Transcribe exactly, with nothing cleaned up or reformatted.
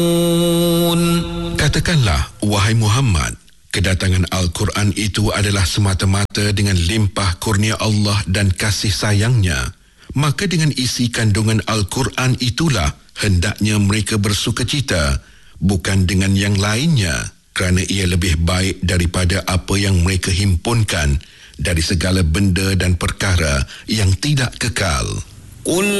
Katakanlah, wahai Muhammad, kedatangan Al-Quran itu adalah semata-mata dengan limpah kurnia Allah dan kasih sayangnya. Maka dengan isi kandungan Al-Quran itulah hendaknya mereka bersukacita, bukan dengan yang lainnya, kerana ia lebih baik daripada apa yang mereka himpunkan dari segala benda dan perkara yang tidak kekal.